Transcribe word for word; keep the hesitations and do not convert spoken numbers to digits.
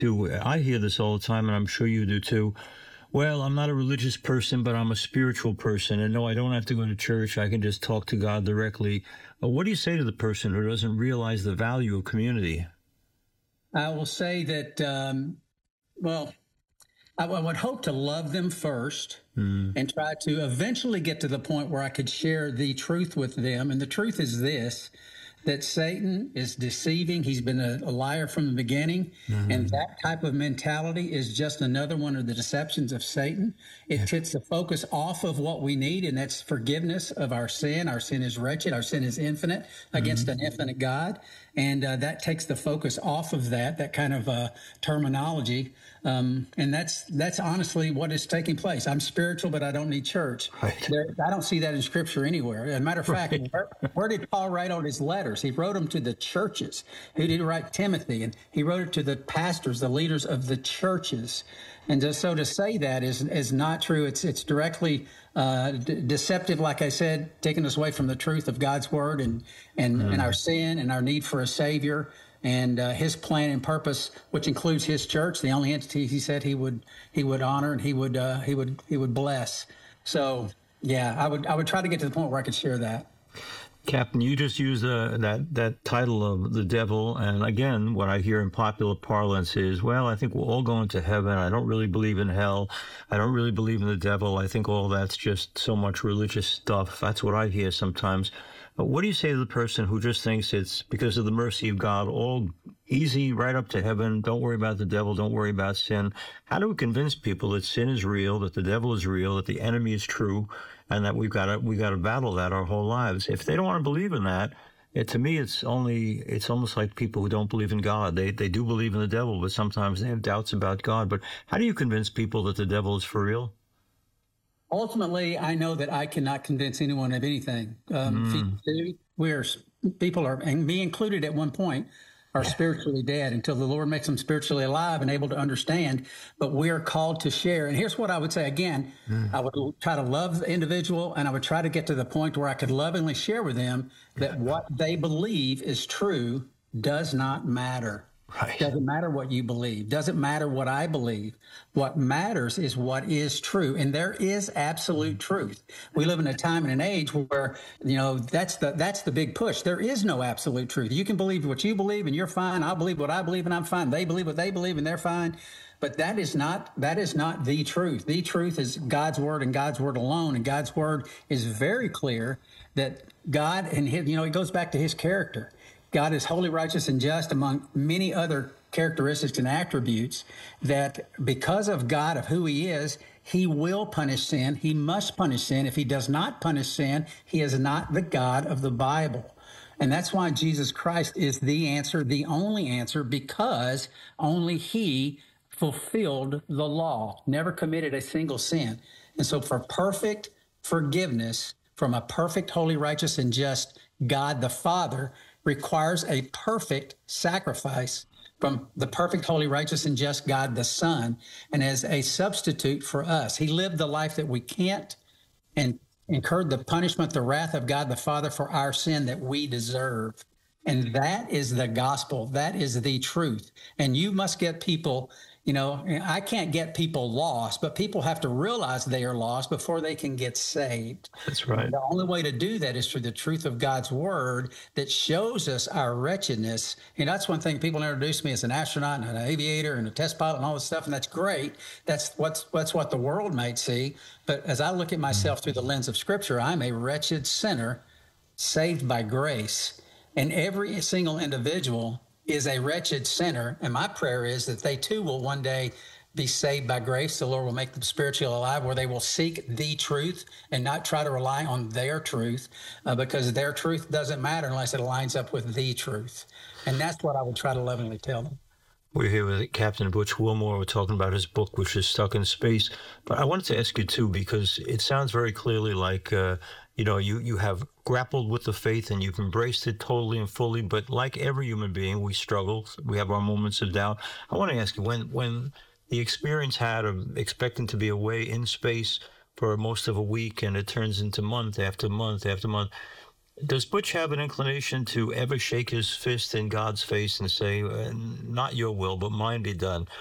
Do I hear this all the time, and I'm sure you do too. Well, I'm not a religious person, but I'm a spiritual person. And no, I don't have to go to church. I can just talk to God directly. Uh, what do you say to the person who doesn't realize the value of community? I will say that, um, well, I, I would hope to love them first mm. and try to eventually get to the point where I could share the truth with them. And the truth is this, that Satan is deceiving. He's been a, a liar from the beginning. Mm-hmm. And that type of mentality is just another one of the deceptions of Satan. It takes the focus off of what we need, and that's forgiveness of our sin. Our sin is wretched. Our sin is infinite against mm-hmm. an infinite God. And uh, that takes the focus off of that, that kind of uh, terminology. Um, and that's that's honestly what is taking place. I'm spiritual, but I don't need church. Right. There, I don't see that in Scripture anywhere. As a matter of fact, right. where, where did Paul write all his letters? He wrote them to the churches. Who did he write? Timothy. And he wrote it to the pastors, the leaders of the churches. And just, so to say that is is not true. It's it's directly uh, d- deceptive, like I said, taking us away from the truth of God's word and and, mm. and our sin and our need for a Savior. And uh, his plan and purpose, which includes his church, the only entity he said he would he would honor and he would uh, he would he would bless. So yeah, I would I would try to get to the point where I could share that. Captain, you just used uh, that that title of the devil, and again, what I hear in popular parlance is, well, I think we're all going to heaven. I don't really believe in hell. I don't really believe in the devil. I think all that's just so much religious stuff. That's what I hear sometimes. But what do you say to the person who just thinks it's because of the mercy of God, all easy, right up to heaven, don't worry about the devil, don't worry about sin? How do we convince people that sin is real, that the devil is real, that the enemy is true, and that we've got to we got to battle that our whole lives? If they don't want to believe in that, it, to me, it's only it's almost like people who don't believe in God. They they do believe in the devil, but sometimes they have doubts about God. But how do you convince people that the devil is for real? Ultimately, I know that I cannot convince anyone of anything. Um, mm. We're people are, and me included at one point, are spiritually dead until the Lord makes them spiritually alive and able to understand. But we are called to share. And here's what I would say again: mm. I would try to love the individual, and I would try to get to the point where I could lovingly share with them that what they believe is true does not matter. Right. Doesn't matter what you believe. Doesn't matter what I believe. What matters is what is true. And there is absolute truth. We live in a time and an age where, you know, that's the that's the big push. There is no absolute truth. You can believe what you believe and you're fine. I'll believe what I believe and I'm fine. They believe what they believe and they're fine. But that is not that is not the truth. The truth is God's word and God's word alone. And God's word is very clear that God and his, you know, it goes back to his character. God is holy, righteous, and just, among many other characteristics and attributes, that because of God, of who he is, he will punish sin. He must punish sin. If he does not punish sin, he is not the God of the Bible. And that's why Jesus Christ is the answer, the only answer, because only he fulfilled the law, never committed a single sin. And so for perfect forgiveness from a perfect, holy, righteous, and just God the Father requires a perfect sacrifice from the perfect, holy, righteous, and just God the Son, and as a substitute for us. He lived the life that we can't and incurred the punishment, the wrath of God the Father for our sin that we deserve. And that is the gospel. That is the truth. And you must get people, you know, I can't get people lost, but people have to realize they are lost before they can get saved. That's right. And the only way to do that is through the truth of God's word that shows us our wretchedness. And that's one thing people introduce me as an astronaut and an aviator and a test pilot and all this stuff. And that's great. That's what's, that's what the world might see. But as I look at myself through the lens of Scripture, I'm a wretched sinner saved by grace. And every single individual is a wretched sinner. And my prayer is that they too will one day be saved by grace. The Lord will make them spiritually alive, where they will seek the truth and not try to rely on their truth, uh, because their truth doesn't matter unless it lines up with the truth. And that's what I would try to lovingly tell them. We're here with Captain Butch Wilmore. We're talking about his book, which is Stuck in Space. But I wanted to ask you, too, because it sounds very clearly like, uh, you know, you, you have grappled with the faith and you've embraced it totally and fully. But like every human being, we struggle. We have our moments of doubt. I want to ask you, when when the experience had of expecting to be away in space for most of a week and it turns into month after month after month, Does Butch have an inclination to ever shake his fist in God's face and say, "Uh, not your will, but mine be done"?